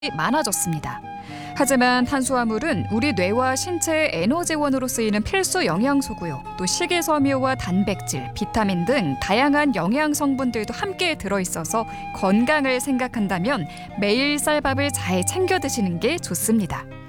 많아졌습니다. 하지만 탄수화물은 우리 뇌와 신체의 에너지원으로 쓰이는 필수 영양소고요. 또 식이섬유와 단백질, 비타민 등 다양한 영양 성분들도 함께 들어있어서 건강을 생각한다면 매일 쌀밥을 잘 챙겨 드시는 게 좋습니다.